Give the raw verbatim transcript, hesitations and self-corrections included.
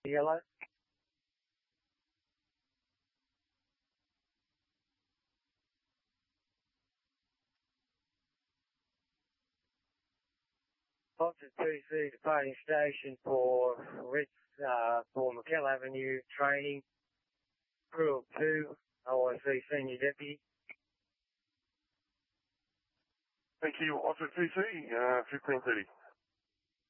Yellow. Foxtrot two C, departing station for Ritz, uh, for McKell Avenue training. Crew of two, O I C Senior Deputy. Thank you, Foxtrot two C, uh, fifteen thirty.